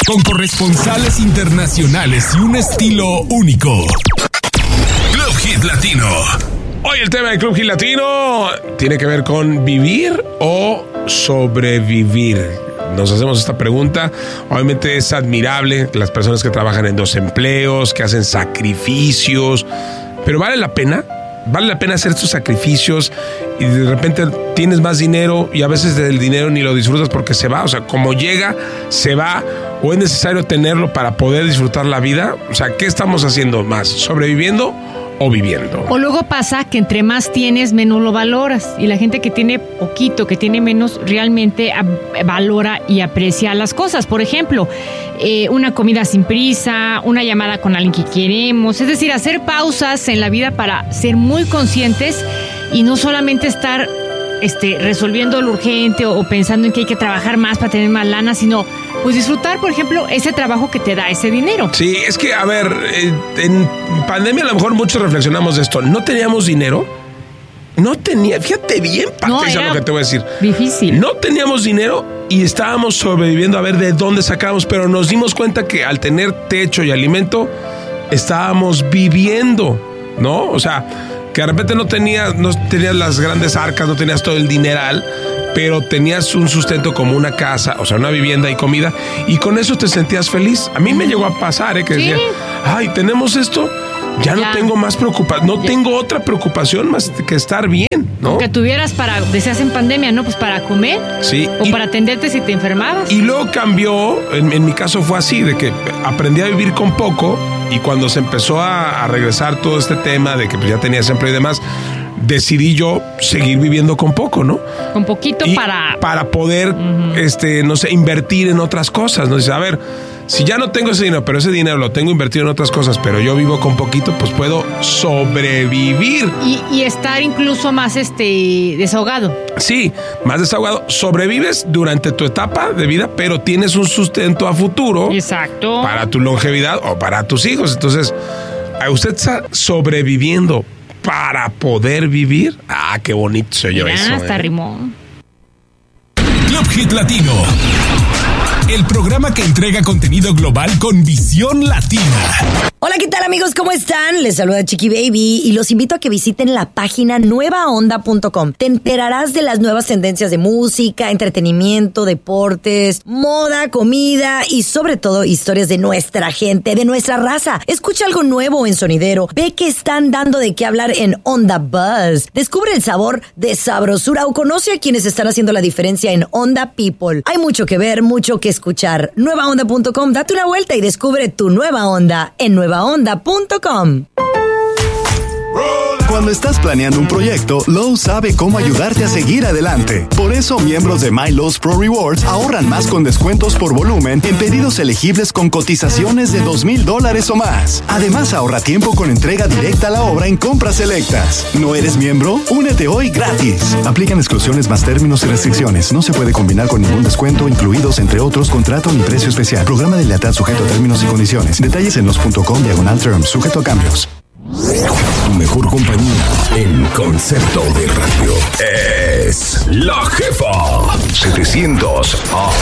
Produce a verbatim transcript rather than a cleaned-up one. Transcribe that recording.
con corresponsales internacionales y un estilo único. Club Hit Latino. Hoy el tema del Club Hit Latino tiene que ver con vivir o sobrevivir. Nos hacemos esta pregunta. Obviamente es admirable las personas que trabajan en dos empleos, que hacen sacrificios, pero ¿vale la pena? ¿Vale la pena hacer estos sacrificios y de repente tienes más dinero y a veces del dinero ni lo disfrutas porque se va? O sea, como llega, se va, o es necesario tenerlo para poder disfrutar la vida. O sea, ¿qué estamos haciendo más? ¿Sobreviviendo o viviendo? O luego pasa que entre más tienes, menos lo valoras. Y la gente que tiene poquito, que tiene menos, realmente valora y aprecia las cosas. Por ejemplo, eh, una comida sin prisa, una llamada con alguien que queremos. Es decir, hacer pausas en la vida para ser muy conscientes y no solamente estar este, resolviendo lo urgente o, o pensando en que hay que trabajar más para tener más lana, sino pues disfrutar, por ejemplo, ese trabajo que te da ese dinero. Sí, es que, a ver, eh, en pandemia a lo mejor muchos reflexionamos de esto. No teníamos dinero. No tenía, fíjate bien, Patricia, no, lo que te voy a decir. Difícil. No teníamos dinero y estábamos sobreviviendo a ver de dónde sacábamos, pero nos dimos cuenta que al tener techo y alimento, estábamos viviendo, ¿no? O sea, que de repente no tenías, no tenías las grandes arcas, no tenías todo el dineral, pero tenías un sustento como una casa, o sea, una vivienda y comida, y con eso te sentías feliz. A mí me llegó a pasar, ¿eh? Que ¿Sí? decía, ay, tenemos esto, ya, ya. no tengo más preocupación, no ya. tengo otra preocupación más que estar bien, ¿no? Que tuvieras para, decías en pandemia, ¿no? Pues para comer. Sí. O y, para atenderte si te enfermabas. Y luego cambió, en, en mi caso fue así, de que aprendí a vivir con poco, y cuando se empezó a, a regresar todo este tema de que pues, ya tenías empleo y demás, decidí yo seguir viviendo con poco, ¿no? Con poquito y para... Para poder, uh-huh. este, no sé, invertir en otras cosas, ¿no? Dice, a ver, si ya no tengo ese dinero, pero ese dinero lo tengo invertido en otras cosas, pero yo vivo con poquito, pues puedo sobrevivir. Y, y estar incluso más, este, desahogado. Sí, más desahogado. Sobrevives durante tu etapa de vida, pero tienes un sustento a futuro. Exacto. Para tu longevidad o para tus hijos. Entonces, usted está sobreviviendo para poder vivir. Ah, qué bonito se oyó eso. Hasta ¿eh? rimó. Club Hit Latino. El programa que entrega contenido global con visión latina. Hola, ¿qué tal, amigos? ¿Cómo están? Les saluda Chiqui Baby y los invito a que visiten la página nueva onda punto com. Te enterarás de las nuevas tendencias de música, entretenimiento, deportes, moda, comida y sobre todo historias de nuestra gente, de nuestra raza. Escucha algo nuevo en Sonidero. Ve que están dando de qué hablar en Onda Buzz. Descubre el sabor de sabrosura o conoce a quienes están haciendo la diferencia en Onda People. Hay mucho que ver, mucho que escuchar. nueva onda punto com. Date una vuelta y descubre tu nueva onda en nueva onda punto com. Cuando estás planeando un proyecto, Lowe's sabe cómo ayudarte a seguir adelante. Por eso, miembros de My Lowe's Pro Rewards ahorran más con descuentos por volumen en pedidos elegibles con cotizaciones de dos mil dólares o más. Además, ahorra tiempo con entrega directa a la obra en compras selectas. ¿No eres miembro? Únete hoy gratis. Aplican exclusiones más términos y restricciones. No se puede combinar con ningún descuento, incluidos, entre otros, contrato ni precio especial. Programa de lealtad sujeto a términos y condiciones. Detalles en los punto com diagonal terms, sujeto a cambios. Tu mejor compañía en concepto de radio es La Jefa setecientos A